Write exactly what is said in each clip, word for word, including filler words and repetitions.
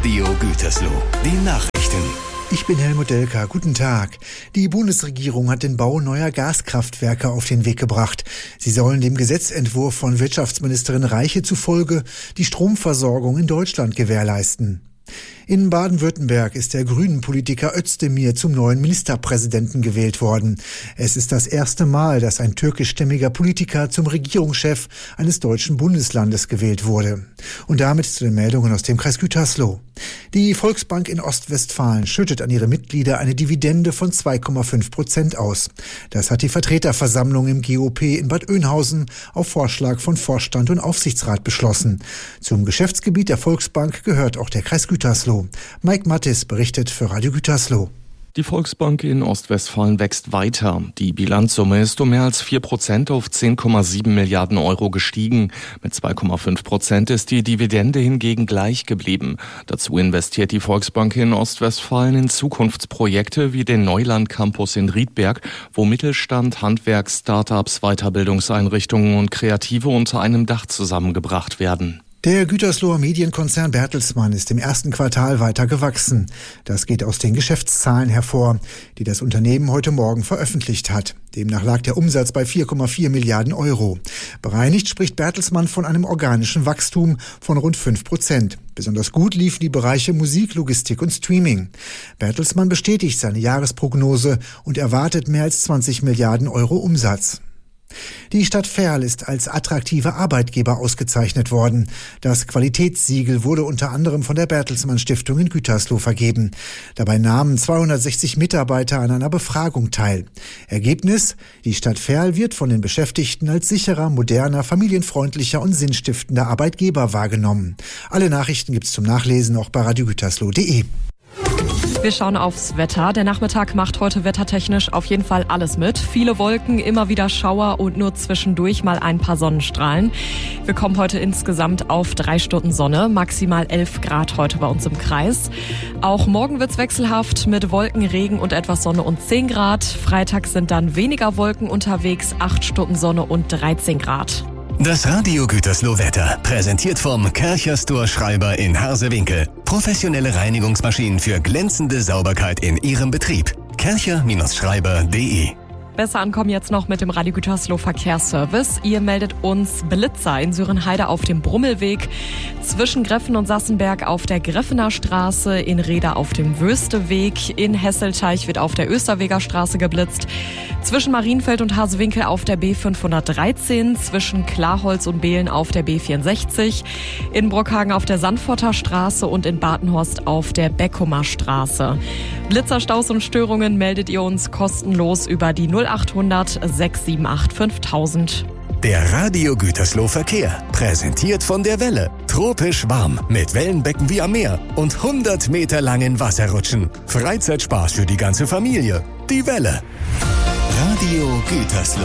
Radio Gütersloh. Die Nachrichten. Ich bin Helmut Delker. Guten Tag. Die Bundesregierung hat den Bau neuer Gaskraftwerke auf den Weg gebracht. Sie sollen dem Gesetzentwurf von Wirtschaftsministerin Reiche zufolge die Stromversorgung in Deutschland gewährleisten. In Baden-Württemberg ist der Grünen-Politiker Özdemir zum neuen Ministerpräsidenten gewählt worden. Es ist das erste Mal, dass ein türkischstämmiger Politiker zum Regierungschef eines deutschen Bundeslandes gewählt wurde. Und damit zu den Meldungen aus dem Kreis Gütersloh. Die Volksbank in Ostwestfalen schüttet an ihre Mitglieder eine Dividende von zwei Komma fünf Prozent aus. Das hat die Vertreterversammlung im G O P in Bad Oeynhausen auf Vorschlag von Vorstand und Aufsichtsrat beschlossen. Zum Geschäftsgebiet der Volksbank gehört auch der Kreis Gütersloh. Mike Mattis berichtet für Radio Gütersloh. Die Volksbank in Ostwestfalen wächst weiter. Die Bilanzsumme ist um mehr als vier Prozent auf zehn Komma sieben Milliarden Euro gestiegen. Mit zwei Komma fünf Prozent ist die Dividende hingegen gleich geblieben. Dazu investiert die Volksbank in Ostwestfalen in Zukunftsprojekte wie den Neuland Campus in Riedberg, wo Mittelstand, Handwerk, Start-ups, Weiterbildungseinrichtungen und Kreative unter einem Dach zusammengebracht werden. Der Gütersloher Medienkonzern Bertelsmann ist im ersten Quartal weiter gewachsen. Das geht aus den Geschäftszahlen hervor, die das Unternehmen heute Morgen veröffentlicht hat. Demnach lag der Umsatz bei vier Komma vier Milliarden Euro. Bereinigt spricht Bertelsmann von einem organischen Wachstum von rund fünf Prozent. Besonders gut liefen die Bereiche Musik, Logistik und Streaming. Bertelsmann bestätigt seine Jahresprognose und erwartet mehr als zwanzig Milliarden Euro Umsatz. Die Stadt Verl ist als attraktiver Arbeitgeber ausgezeichnet worden. Das Qualitätssiegel wurde unter anderem von der Bertelsmann Stiftung in Gütersloh vergeben. Dabei nahmen zweihundertsechzig Mitarbeiter an einer Befragung teil. Ergebnis: Die Stadt Verl wird von den Beschäftigten als sicherer, moderner, familienfreundlicher und sinnstiftender Arbeitgeber wahrgenommen. Alle Nachrichten gibt's zum Nachlesen auch bei radio gütersloh punkt de. Wir schauen aufs Wetter. Der Nachmittag macht heute wettertechnisch auf jeden Fall alles mit. Viele Wolken, immer wieder Schauer und nur zwischendurch mal ein paar Sonnenstrahlen. Wir kommen heute insgesamt auf drei Stunden Sonne, maximal elf Grad heute bei uns im Kreis. Auch morgen wird's wechselhaft mit Wolken, Regen und etwas Sonne und zehn Grad. Freitag sind dann weniger Wolken unterwegs, acht Stunden Sonne und dreizehn Grad. Das Radio Gütersloh Wetter, präsentiert vom Kärcher Store Schreiber in Harsewinkel. Professionelle Reinigungsmaschinen für glänzende Sauberkeit in Ihrem Betrieb. kärcher Schreiber punkt de. Besser ankommen jetzt noch mit dem Radio Gütersloh Verkehrsservice. Ihr meldet uns Blitzer in Sörenheide auf dem Brummelweg, zwischen Greffen und Sassenberg auf der Greffener Straße, in Reda auf dem Wösteweg, in Hesselteich wird auf der Österweger Straße geblitzt, zwischen Marienfeld und Hasewinkel auf der B fünfhundertdreizehn, zwischen Klarholz und Behlen auf der B vierundsechzig, in Brockhagen auf der Sandforter Straße und in Badenhorst auf der Beckumer Straße. Blitzerstaus und Störungen meldet ihr uns kostenlos über die null achthundert sechs sieben acht fünftausend. Der Radio Gütersloh Verkehr, präsentiert von der Welle. Tropisch warm, mit Wellenbecken wie am Meer und hundert Meter langen Wasserrutschen. Freizeitspaß für die ganze Familie. Die Welle. Radio Gütersloh.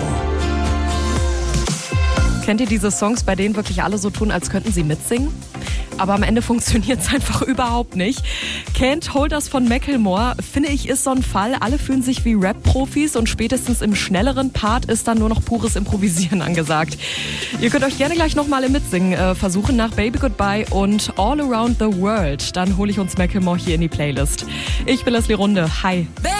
Kennt ihr diese Songs, bei denen wirklich alle so tun, als könnten sie mitsingen? Aber am Ende funktioniert es einfach überhaupt nicht. Can't Hold Us von Macklemore, finde ich, ist so ein Fall. Alle fühlen sich wie Rap-Profis und spätestens im schnelleren Part ist dann nur noch pures Improvisieren angesagt. Ihr könnt euch gerne gleich nochmal im Mitsingen äh, versuchen nach Baby Goodbye und All Around the World. Dann hole ich uns Macklemore hier in die Playlist. Ich bin Leslie Runde. Hi.